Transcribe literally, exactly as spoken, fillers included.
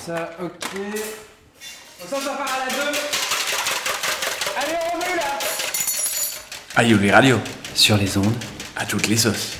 ça, ok. Ça, ça part à la deux. Allez, on veut là. Aïouli Radio, Sur les ondes, à toutes les sauces.